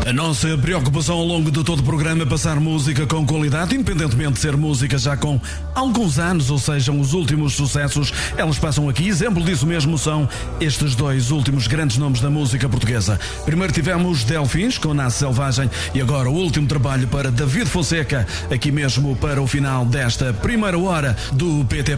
A nossa preocupação ao longo de todo o programa é passar música com qualidade, independentemente de ser música já com alguns anos, ou sejam, os últimos sucessos, elas passam aqui. Exemplo disso mesmo são estes dois últimos grandes nomes da música portuguesa. Primeiro tivemos Delfins, com Nasce Selvagem, e agora o último trabalho para David Fonseca, aqui mesmo para o final desta primeira hora do PT